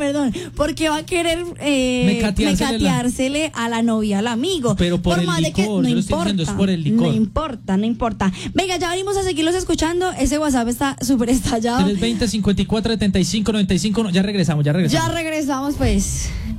perdón, porque va a querer mecateársele a la novia, al amigo. Pero por el más de que licor, no yo lo estoy importa, diciendo, es por el licor. no importa. Venga, ya venimos a seguirlos escuchando. Ese WhatsApp está súper estallado. 320-54-75-95. Ya regresamos. Ya regresamos, pues.